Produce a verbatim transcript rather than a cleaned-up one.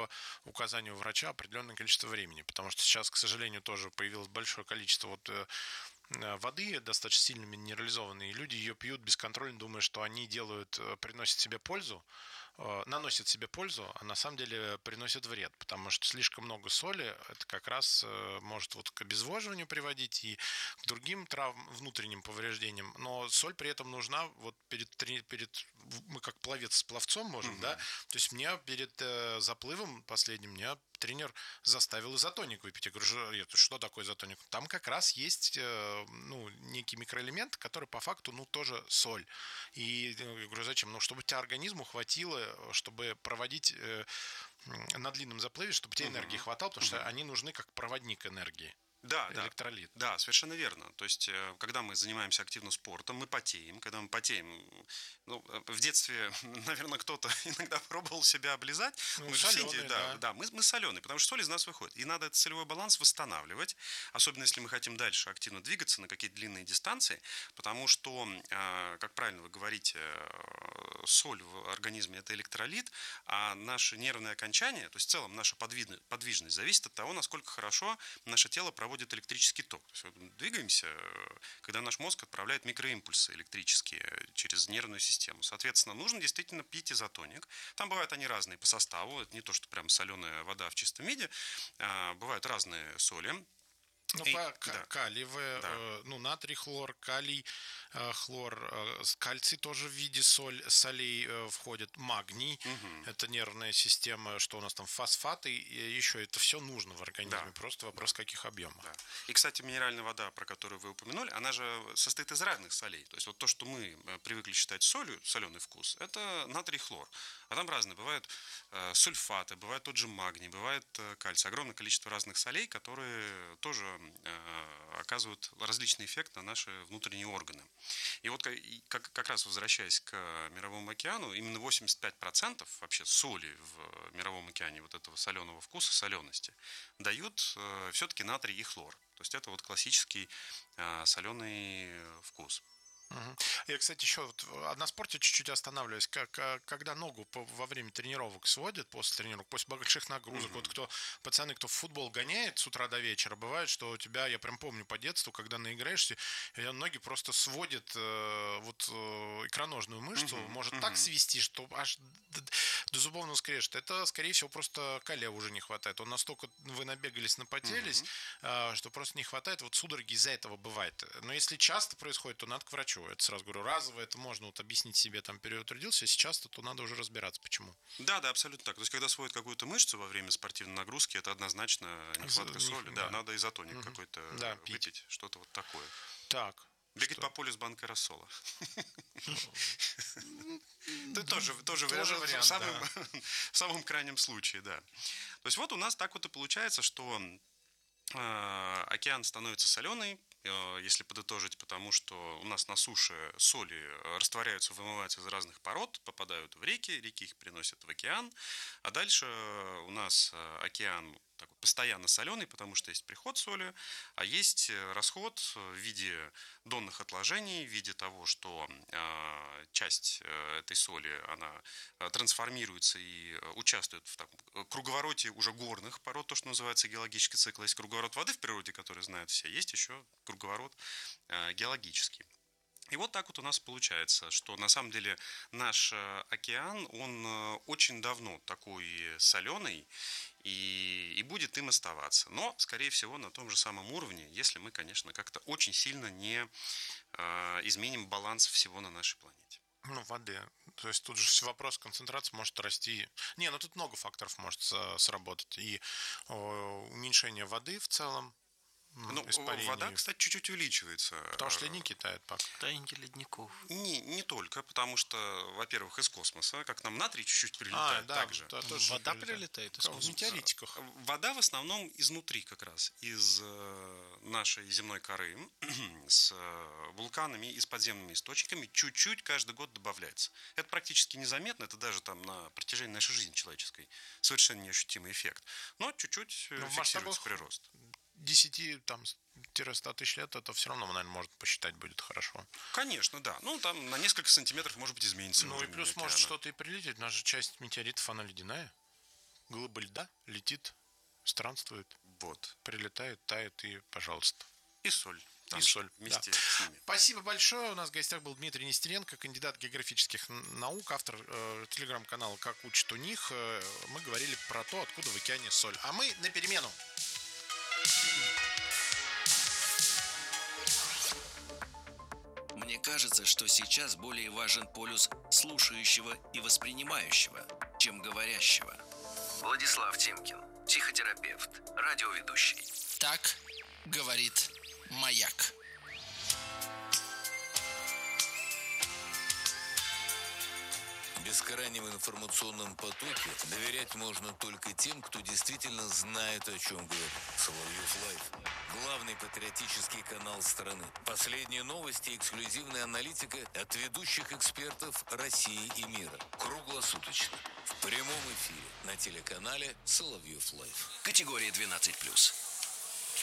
по указанию врача определенное количество времени, потому что сейчас, к сожалению, тоже появилось большое количество вот воды, достаточно сильно минерализованные, и люди ее пьют бесконтрольно, думая, что они делают, приносят себе пользу, наносят себе пользу, а на самом деле приносят вред, потому что слишком много соли, это как раз может вот к обезвоживанию приводить и к другим травмам, внутренним повреждениям, но соль при этом нужна вот перед, перед мы как пловец с пловцом можем, mm-hmm. да, то есть мне перед э, заплывом последним, мне тренер заставил изотоник выпить. Я говорю, что такое изотоник? Там как раз есть ну, некий микроэлемент, который по факту ну, тоже соль. И я говорю, зачем? Ну, чтобы у тебя организму хватило, чтобы проводить э, на длинном заплыве, чтобы тебе энергии хватало, потому что они нужны как проводник энергии. Да, электролит. Да, да, совершенно верно. То есть, когда мы занимаемся активно спортом, мы потеем. Когда мы потеем, ну, в детстве, наверное, кто-то иногда пробовал себя облизать. Ну, мы соленый, же, да. да, да, мы, мы соленые, потому что соль из нас выходит. И надо этот солевой баланс восстанавливать, особенно если мы хотим дальше активно двигаться на какие-то длинные дистанции, потому что, как правильно вы говорите, соль в организме – это электролит, а наше нервное окончание, то есть в целом наша подвижность зависит от того, насколько хорошо наше тело проводит проводит электрический ток. То есть, вот, двигаемся, когда наш мозг отправляет микроимпульсы электрические через нервную систему. Соответственно, нужно действительно пить изотоник. Там бывают они разные по составу. Это не то, что прям соленая вода в чистом виде. А, бывают разные соли. Ну, И, по да. калиевые, да. э, ну, натрий, хлор, калий, э, хлор, э, кальций тоже в виде соль, солей э, входит, магний, угу. это нервная система, что у нас там, фосфаты, и еще это все нужно в организме, да. просто вопрос, да. каких объемов. Да. И, кстати, минеральная вода, про которую вы упомянули, она же состоит из разных солей. То есть вот то, что мы привыкли считать солью, соленый вкус, это натрий, хлор. А там разные. Бывают э, сульфаты, бывает тот же магний, бывает э, кальций. Огромное количество разных солей, которые тоже оказывают различный эффект на наши внутренние органы. И вот как, как раз возвращаясь к Мировому океану, именно восемьдесят пять процентов вообще соли в Мировом океане, вот этого соленого вкуса, солености, дают э, все-таки натрий и хлор. То есть это вот классический э, соленый вкус. Угу. Я, кстати, еще вот на спорте чуть-чуть останавливаюсь. Как, когда ногу во время тренировок сводят, после тренировок, после больших нагрузок, mm-hmm. вот кто, пацаны, кто в футбол гоняет с утра до вечера, бывает, что у тебя, я прям помню по детству, когда наиграешься, ноги просто сводят э, вот э, икроножную мышцу, mm-hmm. может mm-hmm. так свести, что аж до, до зубовного скрежета. Это, скорее всего, просто калия уже не хватает. Он настолько, вы набегались, напотелись, mm-hmm. э, что просто не хватает. Вот судороги из-за этого бывает. Но если часто происходит, то надо к врачу. Это сразу говорю, разово это можно вот объяснить себе, там, переутрудился, если часто, то надо уже разбираться, почему. Да, да, абсолютно так. То есть, когда сводит какую-то мышцу во время спортивной нагрузки, это однозначно нехватка соли. Да, да, надо изотоник угу. какой-то да, выпить, пить. Что-то вот такое. Так. Бегать что? По полю с банкой рассола. Это тоже вариант, в самом крайнем случае, да. То есть, вот у нас так вот и получается, что океан становится соленый, если подытожить, потому что у нас на суше соли растворяются, вымываются из разных пород, попадают в реки, реки их приносят в океан, а дальше у нас океан такой постоянно соленый, потому что есть приход соли, а есть расход в виде донных отложений, в виде того, что э, часть э, этой соли, она трансформируется и участвует в таком круговороте уже горных пород, то, что называется геологический цикл. Есть круговорот воды в природе, который знают все, есть еще круговорот э, геологический. И вот так вот у нас получается, что на самом деле наш океан, он очень давно такой соленый и, и будет им оставаться. Но, скорее всего, на том же самом уровне, если мы, конечно, как-то очень сильно не э, изменим баланс всего на нашей планете. Ну, воды. То есть тут же вопрос концентрации может расти. Не, ну тут много факторов может сработать. И о, уменьшение воды в целом. Ну, вода, кстати, чуть-чуть увеличивается. Потому что ледники тают пока. Таяние ледников. Не, не только, потому что, во-первых, из космоса, как нам натрий чуть-чуть прилетает, а, да, так же. Да, вода прилетает из космоса. В метеоритиках. Вода в основном изнутри как раз, из нашей земной коры, с вулканами и с подземными источниками, чуть-чуть каждый год добавляется. Это практически незаметно, это даже там на протяжении нашей жизни человеческой совершенно неощутимый эффект. Но чуть-чуть Но фиксируется прирост. десять там, сто тысяч лет, это все равно, наверное, можно посчитать будет хорошо. Конечно, да. Ну, там на несколько сантиметров, может быть, изменится. Ну, и плюс океана. Может что-то и прилететь. У нас же часть метеоритов, она ледяная. глыба льда летит, странствует, вот. прилетает, тает и, пожалуйста. И соль. И соль. Вместе Да. с ними. Спасибо большое. У нас в гостях был Дмитрий Нестеренко, кандидат географических наук, автор э, телеграм-канала «Как учат у них». Э, мы говорили про то, откуда в океане соль. А мы на перемену. Мне кажется, что сейчас более важен полюс слушающего и воспринимающего, чем говорящего. Владислав Тимкин, психотерапевт, радиоведущий. Так говорит Маяк. В бескрайнем информационном потоке доверять можно только тем, кто действительно знает, о чем говорит. Соловьев Лайв. Главный патриотический канал страны. Последние новости и эксклюзивная аналитика от ведущих экспертов России и мира. Круглосуточно. В прямом эфире на телеканале Соловьев Лайв. Категория двенадцать плюс.